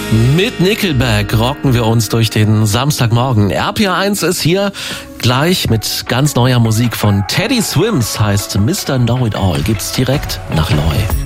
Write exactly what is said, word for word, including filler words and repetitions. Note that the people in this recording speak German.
Mit Nickelback rocken wir uns durch den Samstagmorgen. R P R eins ist hier gleich mit ganz neuer Musik von Teddy Swims, heißt Mister Know It All. Gibt's direkt nach Neu.